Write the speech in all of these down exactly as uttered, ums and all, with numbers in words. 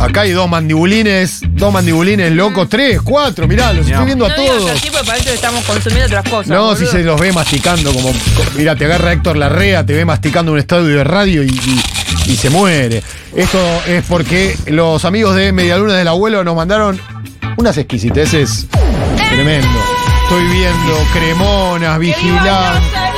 Acá hay dos mandibulines, dos mandibulines locos, tres, cuatro, mirá, los estoy viendo a No digas todos. así porque parece que estamos consumiendo otras cosas. No, boludo. si se los ve masticando, como. Mira, te agarra Héctor Larrea, te ve masticando un estadio de radio y, y, y se muere. Esto es porque los amigos de Medialunas del Abuelo nos mandaron unas exquisiteces tremendo. Estoy viendo cremonas, vigilantes.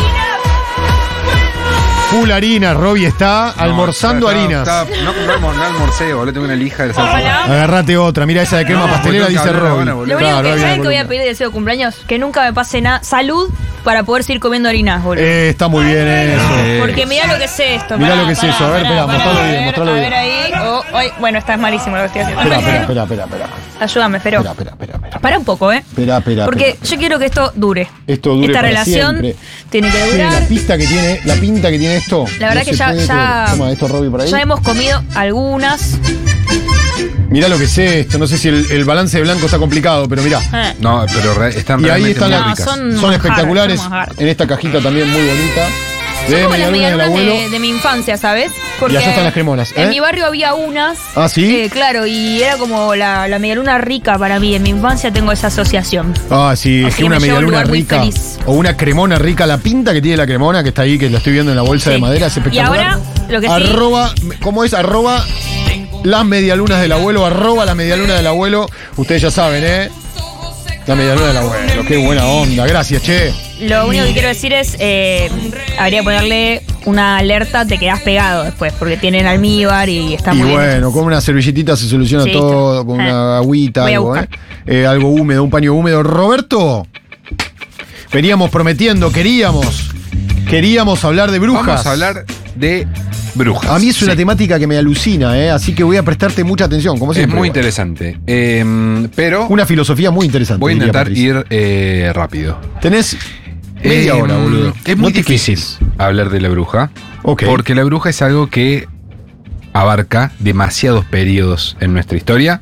Full harina, Robbie está almorzando No, está- harinas. está- no compramos, no almorcé, boludo. Tengo una lija de salsa. Hola. Agarrate otra, mira esa de crema No, pastelera, boludo, dice cabrón, Robbie. bueno, boludo. Lo único Claro, que ahí saben viene que voy a columna. pedir de deseo de cumpleaños, que nunca me pase nada. Salud para poder seguir comiendo harinas, boludo. Eh, está muy bien eso. Eh, Porque mirá lo que es esto. Mirá pará, lo que es pará, eso. A ver, pará, espera, pará, mostralo a bien, ver, mostralo a bien. ver ahí. Oh, ay, bueno, está malísimo lo que estoy haciendo. Espera, espera, espera, espera, espera. Ayúdame, Fero. Espera, espera, espera, espera. Para un poco, ¿eh? Espera, espera. Porque espera. yo quiero que esto dure. Esto dure Esta para relación siempre. tiene que Sí, durar. la pista que tiene, la pinta que tiene esto. La verdad no que se ya, puede ya, creer. Toma esto, Robbie, por ahí. ya hemos comido algunas. Mirá lo que es esto. No sé si el, el balance de blanco está complicado, pero mirá. Eh. No, pero re- están Y ahí realmente están muy las- No, ricas. son Son manjar, espectaculares. son manjar. En esta cajita también muy bonita. Son De como las Medialunas del medialunas Abuelo. de, de mi infancia, ¿sabes? Y allá están las cremonas, En ¿eh? mi barrio había unas. Ah, ¿sí? Eh, claro, y era como la, la medialuna rica para mí. En mi infancia tengo esa asociación. Ah, sí, es Así que que una me lleva a un medialuna lugar muy rica. feliz. O una cremona rica. La pinta que tiene la cremona, que está ahí, que la estoy viendo en la bolsa Sí. de madera, es Y espectacular. ahora, lo que sí. Arroba, ¿cómo es? Arroba las medialunas del abuelo, arroba la medialuna del abuelo. Ustedes ya saben, ¿eh? La medialuna del abuelo, qué buena onda. Gracias, che. Lo único que quiero decir es, eh, habría que ponerle una alerta, te quedás pegado después, porque tienen almíbar y está Y muy bien. bueno, con una servilletita se soluciona Sí, todo, está. con Ah. una agüita, Voy a algo, ¿eh? buscar. Eh, algo húmedo, un paño húmedo. Roberto, veníamos prometiendo, queríamos, queríamos hablar de brujas. Vamos a hablar de brujas. A mí es una Sí. temática que me alucina, ¿eh? Así que voy a prestarte mucha atención, como Es siempre. muy igual. interesante. Eh, pero Una filosofía muy interesante. voy a diría intentar Patricia. ir eh, rápido. Tenés media Eh, hora, boludo. Es No muy te difícil quejes. hablar de la bruja. Ok. Porque la bruja es algo que abarca demasiados periodos en nuestra historia.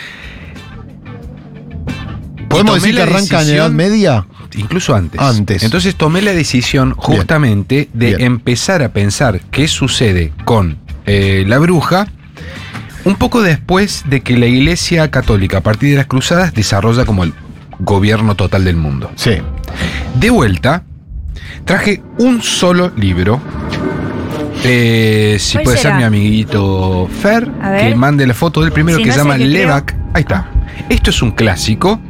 ¿Podemos tomé decir que la arranca en decisión- Edad Media? Incluso antes. Antes. Entonces tomé la decisión justamente de Bien. empezar a pensar qué sucede con eh, la bruja un poco después de que la Iglesia Católica, a partir de las cruzadas, desarrolla como el gobierno total del mundo. Sí. De vuelta, traje un solo libro. Eh, si ¿Cuál puede será? ser mi amiguito Fer, A ver. que mande la foto del primero Si que no se es llama el que Levac. Ahí está. Esto es un clásico.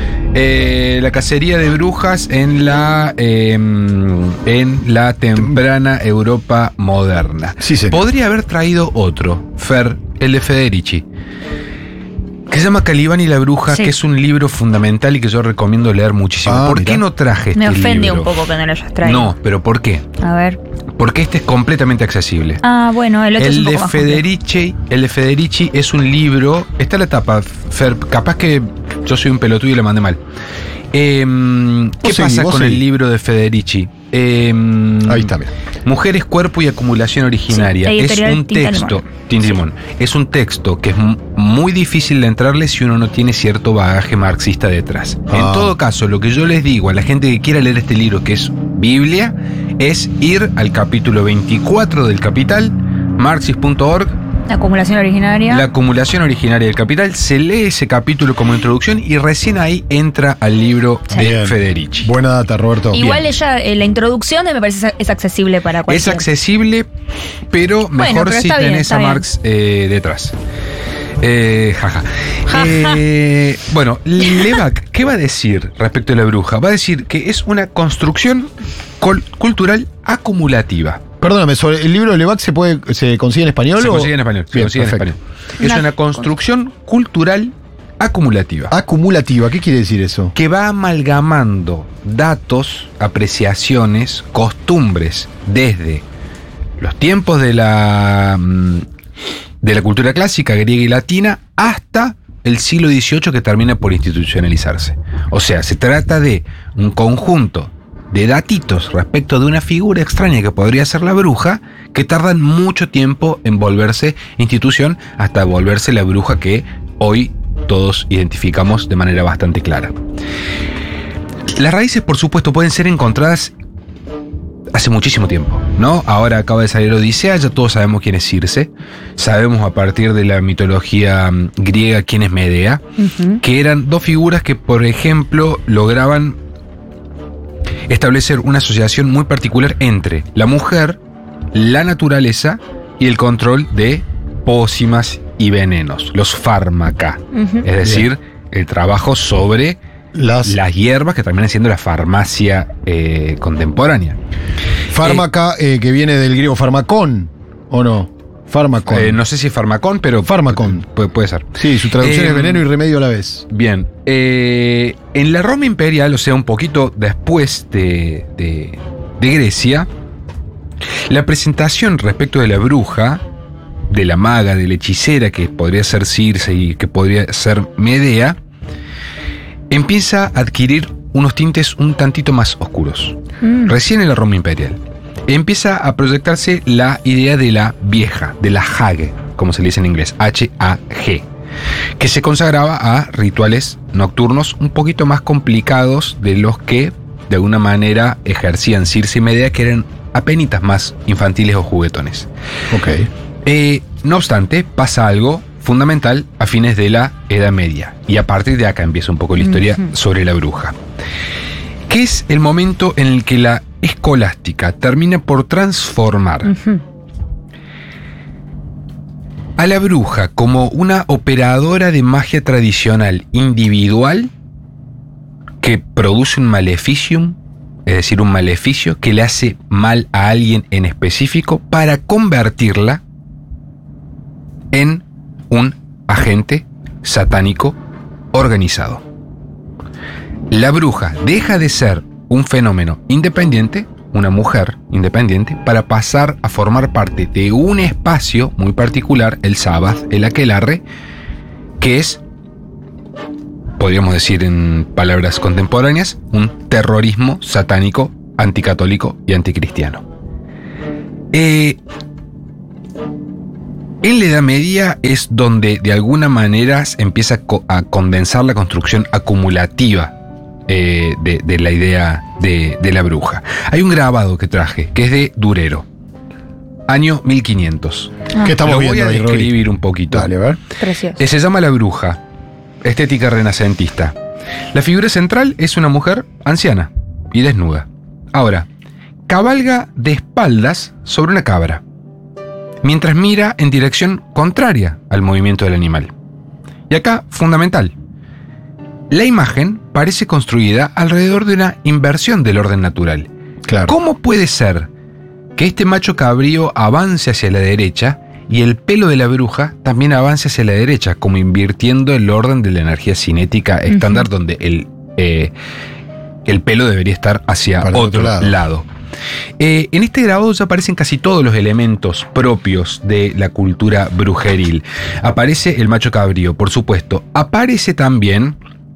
Eh, la cacería de brujas en la eh, en la temprana Europa moderna. Sí, señor. Podría haber traído otro, Fer, el de Federici, que se llama Calibán y la bruja, Sí. que es un libro fundamental y que yo recomiendo leer muchísimo. Ah, ¿Por mirá. qué no traje este Me ofende libro? un poco que no lo hayas traído. No, pero ¿por qué? A ver. Porque este es completamente accesible. Ah, bueno, el otro es un El poco de más complejo. Federici, el de Federici es un libro. Está la tapa, Fer, capaz que yo soy un pelotudo y le mandé mal. Eh, ¿Qué Vos seguí, pasa vos con seguí. el libro de Federici? Eh, Ahí está, mira. Mujeres, cuerpo y acumulación originaria. Sí, es editorial un Tinta texto, Limón. Tinta Limón. Es un texto que es m- muy difícil de entrarle si uno no tiene cierto bagaje marxista detrás. Ah. En todo caso, lo que yo les digo a la gente que quiera leer este libro, que es Biblia, es ir al capítulo veinticuatro del Capital, marxist punto org. La acumulación originaria. La acumulación originaria del capital, se lee ese capítulo como introducción y recién ahí entra al libro Sí. de Bien. Federici. Buena data, Roberto. Igual bien. ella, eh, la introducción me parece es accesible para Es cualquiera. accesible, pero Bueno, mejor pero si está bien, tenés está a bien. Marx eh, detrás. Eh, jaja. Jaja. Eh, bueno, Levac, ¿qué va a decir respecto a la bruja? Va a decir que es una construcción col- cultural acumulativa. Perdóname, sobre el libro de Levac se puede se consigue en español Se o consigue en español. Se Bien, consigue en perfecto. español. Es Una- una construcción cultural acumulativa. Acumulativa, ¿qué quiere decir eso? Que va amalgamando datos, apreciaciones, costumbres desde los tiempos de la mm, de la cultura clásica griega y latina hasta el siglo dieciocho, que termina por institucionalizarse. O sea, se trata de un conjunto de datitos respecto de una figura extraña que podría ser la bruja, que tardan mucho tiempo en volverse institución hasta volverse la bruja que hoy todos identificamos de manera bastante clara. Las raíces, por supuesto, pueden ser encontradas hace muchísimo tiempo, ¿no? Ahora acaba de salir Odisea, ya todos sabemos quién es Circe, sabemos a partir de la mitología um, griega quién es Medea, uh-huh. que eran dos figuras que, por ejemplo, lograban establecer una asociación muy particular entre la mujer, la naturaleza y el control de pócimas y venenos, los fármaca, uh-huh. es decir, bien. el trabajo sobre las, las hierbas que terminan siendo la farmacia eh, contemporánea. Fármaca eh, eh, que viene del griego farmacón, ¿o no? Fármacon. Eh, no sé si es farmacón, pero... Fármacon. Puede, puede ser. Sí, su traducción eh, es veneno y remedio a la vez. Bien. Eh, en la Roma imperial, o sea, un poquito después de, de, de Grecia, la presentación respecto de la bruja, de la maga, de la hechicera, que podría ser Circe y que podría ser Medea, empieza a adquirir unos tintes un tantito más oscuros. Mm. Recién en la Roma imperial empieza a proyectarse la idea de la vieja, de la Hage, como se le dice en inglés, H A G, que se consagraba a rituales nocturnos un poquito más complicados de los que de alguna manera ejercían Circe y Medea, que eran apenitas más infantiles o juguetones. Ok. Eh, no obstante, pasa algo fundamental a fines de la Edad Media, y a partir de acá empieza un poco la historia uh-huh. sobre la bruja, que es el momento en el que la escolástica termina por transformar uh-huh. a la bruja como una operadora de magia tradicional individual que produce un maleficium, es decir, un maleficio que le hace mal a alguien en específico, para convertirla en un agente satánico organizado. La bruja deja de ser un fenómeno independiente, una mujer independiente, para pasar a formar parte de un espacio muy particular, el Sabbath, el aquelarre, que es, podríamos decir en palabras contemporáneas, un terrorismo satánico, anticatólico y anticristiano. Eh, en la Edad Media es donde de alguna manera se empieza a, co- a condensar la construcción acumulativa eh, de, de la idea de, de la bruja. Hay un grabado que traje, que es de Durero, año mil quinientos. Ah. ¿Qué estamos Lo viendo voy a ahí, describir Roby? un poquito. Dale, a ver. Precioso. Eh, se llama La Bruja, estética renacentista. La figura central es una mujer anciana y desnuda. Ahora, cabalga de espaldas sobre una cabra, mientras mira en dirección contraria al movimiento del animal. Y acá, fundamental, la imagen parece construida alrededor de una inversión del orden natural. Claro. ¿Cómo puede ser que este macho cabrío avance hacia la derecha y el pelo de la bruja también avance hacia la derecha, como invirtiendo el orden de la energía cinética estándar, uh-huh. donde el, eh, el pelo debería estar hacia Para otro, otro lado? lado. Eh, en este grabado ya aparecen casi todos los elementos propios de la cultura brujeril. Aparece el macho cabrío, por supuesto. Aparece también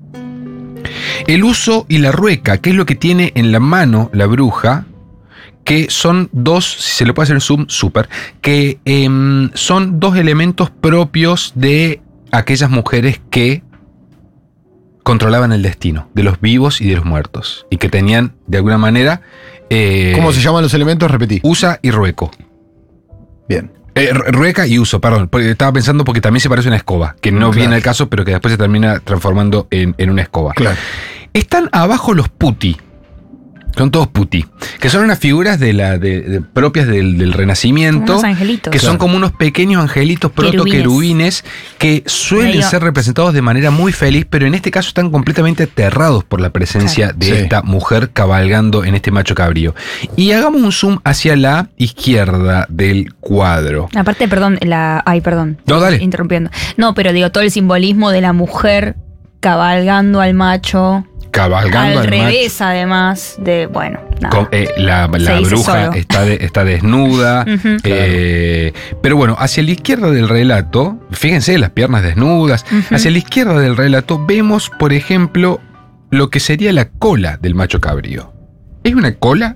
el uso y la rueca, que es lo que tiene en la mano la bruja, que son dos, si se le puede hacer zoom, súper, que eh, son dos elementos propios de aquellas mujeres que controlaban el destino de los vivos y de los muertos, y que tenían, de alguna manera... Eh, ¿Cómo se llaman los elementos? Repetí. Usa y rueco. Bien. Eh, rueca y uso, perdón. Estaba pensando porque también se parece a una escoba, que no claro. viene al caso, pero que después se termina transformando en, en una escoba. Claro. Están abajo los puti. Son todos puti, que son unas figuras de la de, de, propias del, del Renacimiento, unos angelitos, que claro. son como unos pequeños angelitos proto-querubines que suelen Medio. ser representados de manera muy feliz, pero en este caso están completamente aterrados por la presencia claro. de sí. esta mujer cabalgando en este macho cabrío. Y hagamos un zoom hacia la izquierda del cuadro. Aparte, perdón, la ay, perdón, no, dale. interrumpiendo. No, pero digo, todo el simbolismo de la mujer cabalgando al macho. Cabalgando al al revés, macho. Además de, bueno, nada. Con, eh, la la bruja está, de, está desnuda, uh-huh. eh, claro. pero bueno, hacia la izquierda del relato, fíjense las piernas desnudas, uh-huh. hacia la izquierda del relato vemos, por ejemplo, lo que sería la cola del macho cabrío. ¿Es una cola?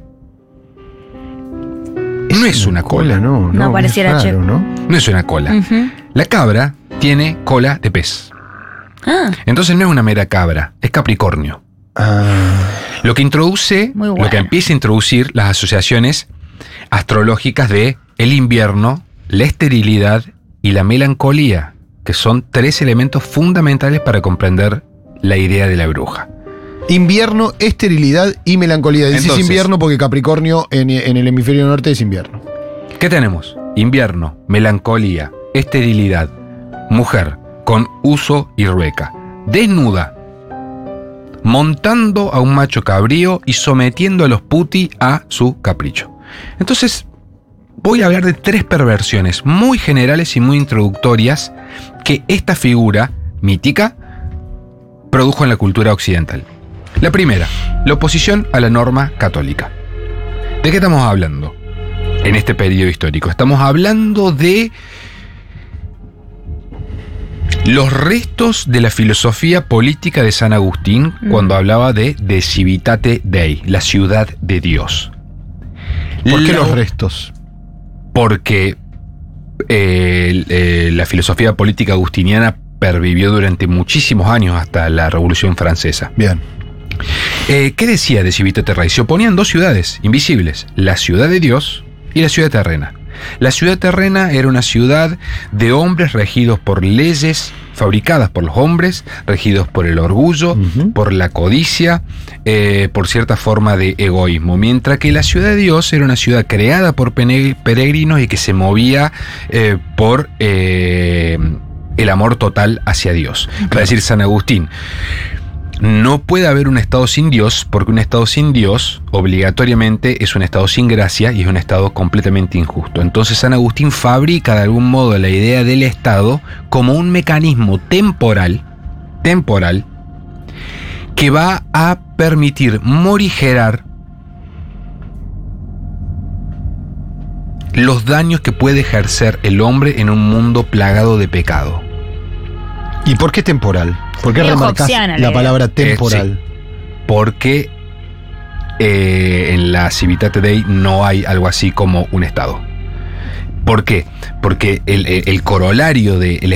Es no es una, una cola, cola, no, no, no pareciera raro, che. ¿no? No es una cola. Uh-huh. La cabra tiene cola de pez. Ah. Entonces no es una mera cabra, es Capricornio. Ah. Lo que introduce, Muy bueno. lo que empieza a introducir las asociaciones astrológicas de el invierno, la esterilidad y la melancolía, que son tres elementos fundamentales para comprender la idea de la bruja. Invierno, esterilidad y melancolía. Decís Entonces, invierno porque Capricornio en, en el hemisferio norte es invierno. ¿Qué tenemos? Invierno, melancolía, esterilidad, mujer con uso y rueca, desnuda, montando a un macho cabrío y sometiendo a los puti a su capricho. Entonces, voy a hablar de tres perversiones muy generales y muy introductorias que esta figura mítica produjo en la cultura occidental. La primera, la oposición a la norma católica. ¿De qué estamos hablando en este periodo histórico? Estamos hablando de los restos de la filosofía política de San Agustín mm. cuando hablaba de De Civitate Dei, la ciudad de Dios. ¿Por qué la, los restos? Porque eh, eh, la filosofía política agustiniana pervivió durante muchísimos años hasta la Revolución Francesa. Bien. Eh, ¿Qué decía De Civitate Dei? Se oponían dos ciudades invisibles, la ciudad de Dios y la ciudad terrena. La ciudad terrena era una ciudad de hombres regidos por leyes fabricadas por los hombres, regidos por el orgullo, uh-huh. por la codicia, eh, por cierta forma de egoísmo, mientras que la ciudad de Dios era una ciudad creada por peregrinos y que se movía eh, por eh, el amor total hacia Dios. Claro. Va a decir San Agustín, no puede haber un estado sin Dios, porque un estado sin Dios obligatoriamente es un estado sin gracia y es un estado completamente injusto. Entonces San Agustín fabrica de algún modo la idea del Estado como un mecanismo temporal, temporal, que va a permitir morigerar los daños que puede ejercer el hombre en un mundo plagado de pecado. ¿Y por qué temporal? ¿Por qué remarcás la palabra temporal? Eh, sí, porque eh, en la Civitate Dei no hay algo así como un Estado. ¿Por qué? Porque el, el, el corolario del